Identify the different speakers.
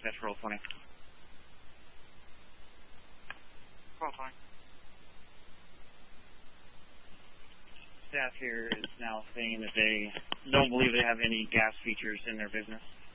Speaker 1: dispatch roll 20.
Speaker 2: Roll 20.
Speaker 1: Staff here is now saying that they don't believe they have any gas features in their business.